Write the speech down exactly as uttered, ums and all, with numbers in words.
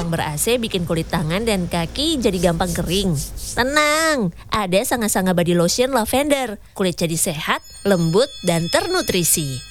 ruang ber-A C bikin kulit tangan dan kaki jadi gampang kering? Tenang, ada Sanga Sanga Body Lotion Lavender. Kulit jadi sehat, lembut, dan ternutrisi.